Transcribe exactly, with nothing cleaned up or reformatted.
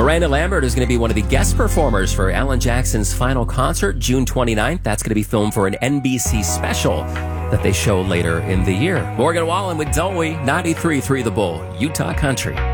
Miranda Lambert is going to be one of the guest performers for Alan Jackson's final concert, June twenty-ninth. That's going to be filmed for an N B C special that they show later in the year. Morgan Wallen with Zoe, ninety-three point three The Bull, Utah Country.